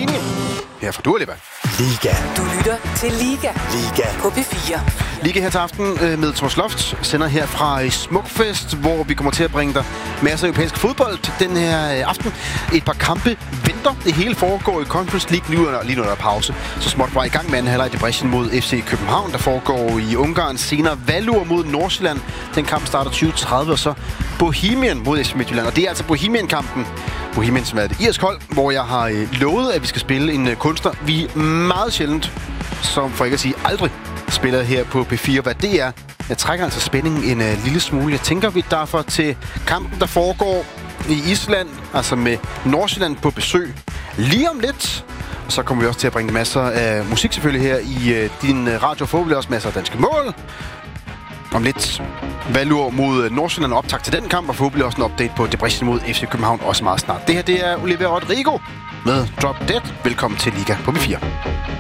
Bohemian. Her fra Dua Lipa. Liga. Du lytter til Liga. Liga. På P4. Liga her til aften med Thomas Loft, sender her fra Smukfest, hvor vi kommer til at bringe dig masser af europæisk fodbold den her aften. Et par kampe venter. Det hele foregår i Conference League lige nu under pause. Så småt var i gang med anden halvleg i Debrecen mod FC København, der foregår i Ungarn. Senere Valur mod Nordsjælland. Den kamp starter 20:30, og så Bohemian mod FC Midtjylland. Og det er altså Bohemian-kampen. Bohemian, som er et irsk hold, hvor jeg har lovet, at vi skal spille en kunstner, vi meget sjældent, som for ikke at sige aldrig, spiller her på P4. Hvad det er, jeg trækker altså spændingen en lille smule. Jeg tænker, vi derfor til kampen, der foregår i Island, altså med Nordsjælland på besøg lige om lidt. Og så kommer vi også til at bringe masser af musik selvfølgelig her i din radio. Forhåbentlig også masser af danske mål. Om lidt Valur mod Nordsjælland, optakt til den kamp, og forhåbentlig også en update på Debrecen mod FC København også meget snart. Det her, det er Olivia Rodrigo med Drop Dead. Velkommen til Liga på P4.